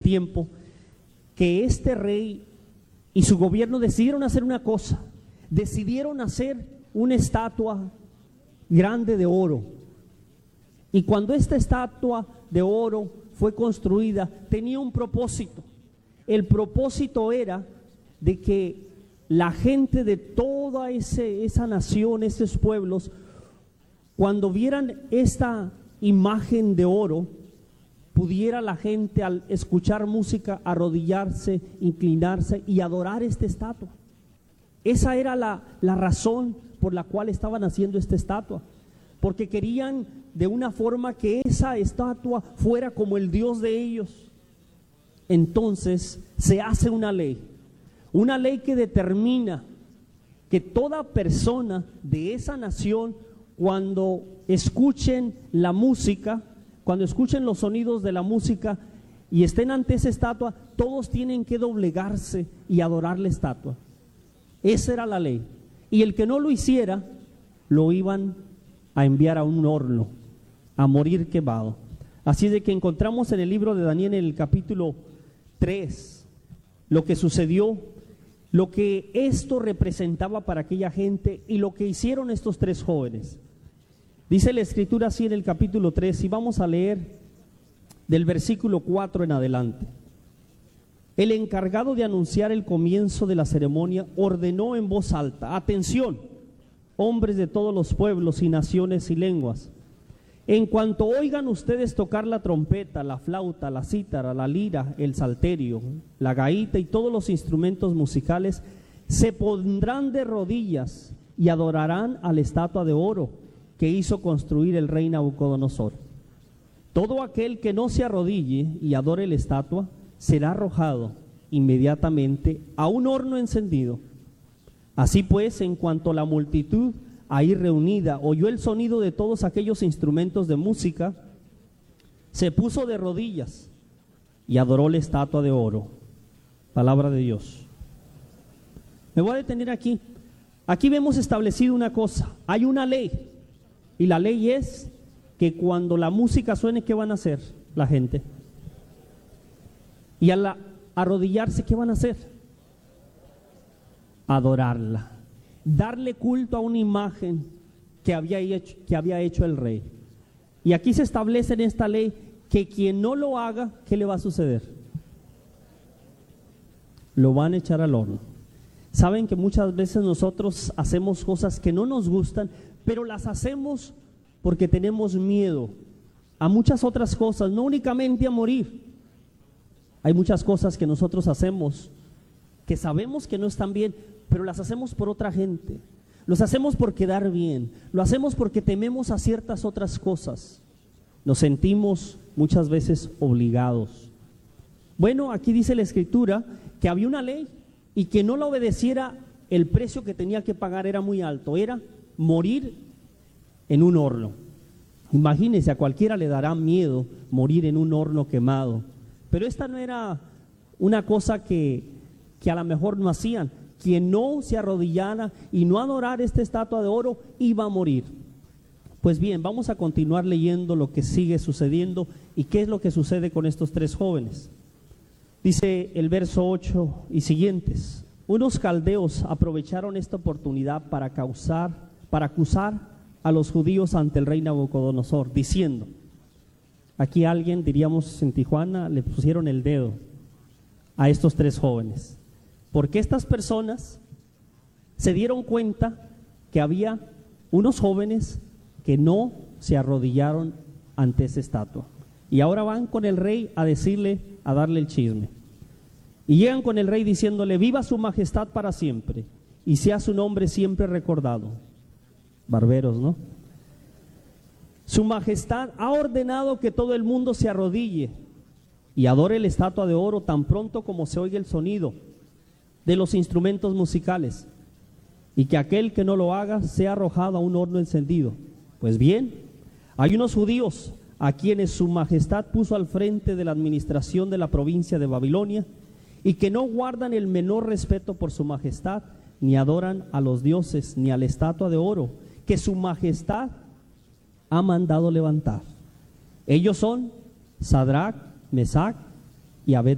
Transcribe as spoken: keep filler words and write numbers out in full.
tiempo que este rey y su gobierno decidieron hacer una cosa, decidieron hacer una estatua grande de oro. Y cuando esta estatua de oro fue construida, tenía un propósito. El propósito era de que la gente de toda ese, esa nación, esos pueblos, cuando vieran esta imagen de oro, pudiera la gente al escuchar música arrodillarse, inclinarse y adorar esta estatua. Esa era la, la razón por la cual estaban haciendo esta estatua, porque querían de una forma que esa estatua fuera como el Dios de ellos. Entonces se hace una ley, una ley que determina que toda persona de esa nación, cuando escuchen la música, cuando escuchen los sonidos de la música y estén ante esa estatua, todos tienen que doblegarse y adorar la estatua. Esa era la ley. Y el que no lo hiciera, lo iban a enviar a un horno, a morir quemado. Así de que encontramos en el libro de Daniel, en el capítulo tres, lo que sucedió, lo que esto representaba para aquella gente y lo que hicieron estos tres jóvenes. Dice la escritura así en el capítulo tres, y vamos a leer del versículo cuatro en adelante. El encargado de anunciar el comienzo de la ceremonia ordenó en voz alta: atención, hombres de todos los pueblos y naciones y lenguas. En cuanto oigan ustedes tocar la trompeta, la flauta, la cítara, la lira, el salterio, la gaita y todos los instrumentos musicales, se pondrán de rodillas y adorarán a la estatua de oro que hizo construir el rey Nabucodonosor. Todo aquel que no se arrodille y adore la estatua será arrojado inmediatamente a un horno encendido. Así pues, en cuanto la multitud ahí reunida oyó el sonido de todos aquellos instrumentos de música, se puso de rodillas y adoró la estatua de oro. Palabra de Dios. Me voy a detener aquí. Aquí vemos establecido una cosa: hay una ley, y la ley es que cuando la música suene, ¿qué van a hacer la gente? Y al arrodillarse, ¿qué van a hacer? Adorarla, darle culto a una imagen que había hecho, que había hecho el rey. Y aquí se establece en esta ley que quien no lo haga, ¿qué le va a suceder? Lo van a echar al horno. Saben que muchas veces nosotros hacemos cosas que no nos gustan, pero las hacemos porque tenemos miedo a muchas otras cosas, no únicamente a morir. Hay muchas cosas que nosotros hacemos que sabemos que no están bien, pero las hacemos por otra gente. Los hacemos por quedar bien, lo hacemos porque tememos a ciertas otras cosas. Nos sentimos muchas veces obligados. Bueno, aquí dice la escritura que había una ley y que no la obedeciera, el precio que tenía que pagar era muy alto, era morir en un horno. Imagínense, a cualquiera le dará miedo morir en un horno quemado, pero esta no era una cosa que, que a lo mejor no hacían. Quien no se arrodillara y no adorara esta estatua de oro iba a morir. Pues bien, vamos a continuar leyendo lo que sigue sucediendo y qué es lo que sucede con estos tres jóvenes. Dice el verso ocho y siguientes: unos caldeos aprovecharon esta oportunidad para causar, para acusar a los judíos ante el rey Nabucodonosor, diciendo, aquí alguien, diríamos en Tijuana, le pusieron el dedo a estos tres jóvenes, porque estas personas se dieron cuenta que había unos jóvenes que no se arrodillaron ante esa estatua, y ahora van con el rey a decirle, a darle el chisme, y llegan con el rey diciéndole: viva su majestad para siempre, y sea su nombre siempre recordado. Barberos, ¿no? Su majestad ha ordenado que todo el mundo se arrodille y adore la estatua de oro tan pronto como se oiga el sonido de los instrumentos musicales, y que aquel que no lo haga sea arrojado a un horno encendido. Pues bien, hay unos judíos a quienes su majestad puso al frente de la administración de la provincia de Babilonia, y que no guardan el menor respeto por su majestad, ni adoran a los dioses, ni a la estatua de oro que su majestad ha mandado levantar. Ellos son Sadrach, Mesach y Abed